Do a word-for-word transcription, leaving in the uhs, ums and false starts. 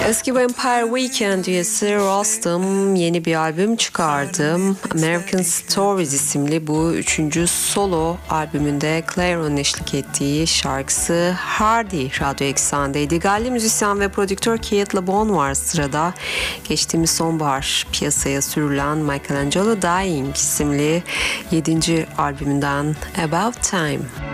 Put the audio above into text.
Eski Vampire Weekend üyesi Rostam yeni bir albüm çıkardı. American Stories isimli bu üçüncü solo albümünde Claire'ın eşlik ettiği şarkısı Hardy Radyo Eksen'deydi. Galli müzisyen ve prodüktör Keith LeBon var sırada. Geçtiğimiz sonbahar piyasaya sürülen Michelangelo Dying isimli yedinci albümünden About Time.